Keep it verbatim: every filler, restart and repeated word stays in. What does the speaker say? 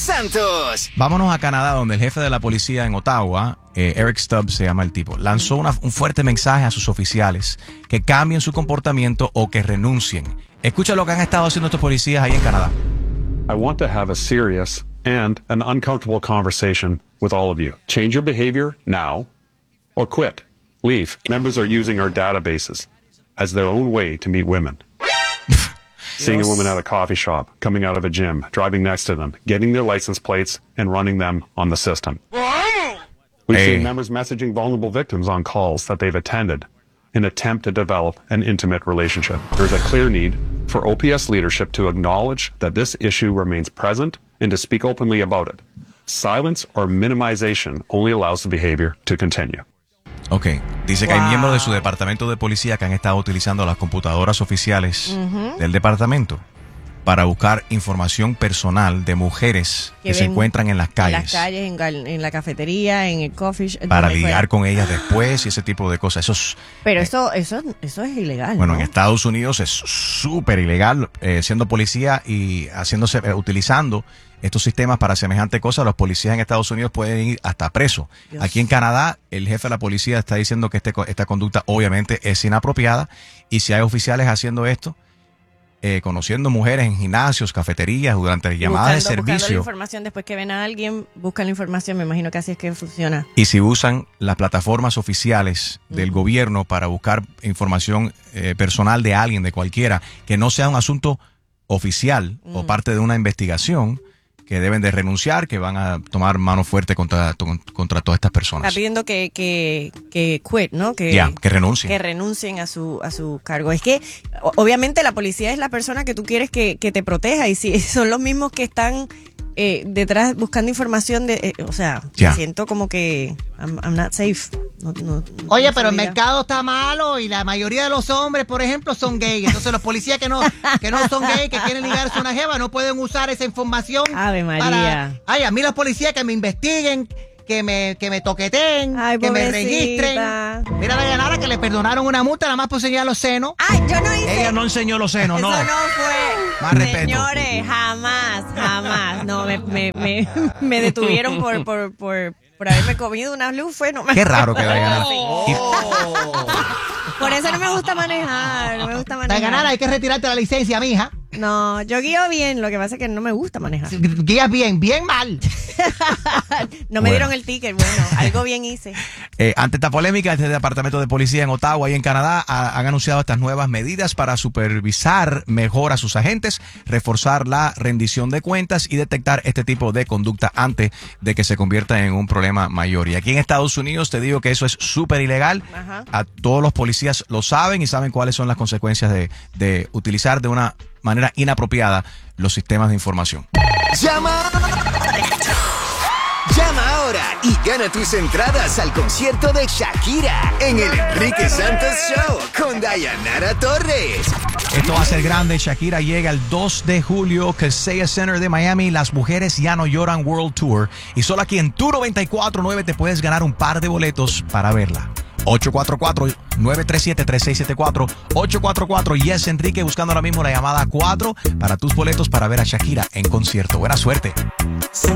Santos. Vámonos a Canadá, donde el jefe de la policía en Ottawa, eh, Eric Stubbs se llama el tipo, lanzó una, un fuerte mensaje a sus oficiales que cambien su comportamiento o que renuncien. Escucha lo que han estado haciendo estos policías ahí en Canadá. I want to have a serious and an uncomfortable conversation with all of you. Change your behavior now or quit. Leave. Members are using our databases as their own way to meet women. Seeing a woman at a coffee shop, coming out of a gym, driving next to them, getting their license plates, and running them on the system. We've Hey. seen members messaging vulnerable victims on calls that they've attended in an attempt to develop an intimate relationship. There's a clear need for O P S leadership to acknowledge that this issue remains present and to speak openly about it. Silence or minimization only allows the behavior to continue. Ok, dice que Wow. hay miembros de su departamento de policía que han estado utilizando las computadoras oficiales Ujú. del departamento para buscar información personal de mujeres que, Que se ven encuentran en las En calles las calles, en, gal- en la cafetería, en el coffee shop. para donde ligar fuera. con ellas después y ese tipo de cosas. Eso es, Pero eso, eso, eso es ilegal. bueno, ¿no? en Estados Unidos es súper ilegal eh, siendo policía y haciéndose, eh, utilizando estos sistemas para semejante cosa. Los policías en Estados Unidos pueden ir hasta preso. Dios. Aquí en Canadá, el jefe de la policía está diciendo que este, co- esta conducta obviamente es inapropiada y si hay oficiales haciendo esto, eh, conociendo mujeres en gimnasios, cafeterías, durante llamadas Buscando- de buscando la servicio información después que ven a alguien, buscan la información. Me imagino que así es que funciona. y si usan las plataformas oficiales del gobierno para buscar información eh, personal de alguien, de cualquiera, que no sea un asunto oficial o parte de una investigación, que deben de renunciar, que van a tomar mano fuerte contra, to- contra todas estas Está personas. pidiendo que, que, que quit, ¿no? Que, Ya, que renuncien. que renuncien a su, a su cargo. Es que, o- obviamente, la policía es la persona que tú quieres que, que te proteja y si son los mismos que están eh, detrás buscando información de, eh, o sea, Ya. me siento como que I'm, I'm not safe. No- no- no- Oye, no pero el sabía. mercado está malo y la mayoría de los hombres, por ejemplo, son gays. Entonces los policías que no que no son gays, que quieren ligarse a una jeva, no pueden usar esa información. Ave María. Para, ay, a mí los policías que me investiguen, que me, que me toqueten, Ay, que me pobrecita. registren. Mira a Dayanara que le perdonaron una multa nada más por enseñar los senos. Ay, yo no hice. Ella no enseñó los senos, Eso no. no fue. Más respeto. Señores, jamás, jamás. No, me, me, me, me detuvieron por, por, por, por haberme comido una luz. Fue, no me Qué raro que Dayanara. Por eso no me gusta manejar. No me gusta manejar. Dayanara, hay que retirarte la licencia, mija. No, yo guío bien. Lo que pasa es que no me gusta manejar. Guías bien, bien mal. No me Bueno. dieron el ticket. Bueno, algo bien hice. Eh, ante esta polémica, este departamento de policía en Ottawa y en Canadá ha- han anunciado estas nuevas medidas para supervisar mejor a sus agentes, reforzar la rendición de cuentas y detectar este tipo de conducta antes de que se convierta en un problema mayor. Y aquí en Estados Unidos te digo que eso es súper ilegal. Ajá. A todos los policías lo saben y saben cuáles son las consecuencias de, de utilizar de una manera inapropiada los sistemas de información. Llama. Llama ahora y gana tus entradas al concierto de Shakira en el Enrique Santos Show con Dayanara Torres. Esto va a ser grande. Shakira llega el dos de julio, Kaseya Center de Miami. Las mujeres ya no lloran World Tour. Y solo aquí en Tu noventa y cuatro punto nueve te puedes ganar un par de boletos para verla. ocho cuatro cuatro, nueve tres siete, tres seis siete cuatro. ocho cuatro cuatro, yes Enrique, buscando ahora mismo la llamada cuatro para tus boletos para ver a Shakira en concierto. Buena suerte.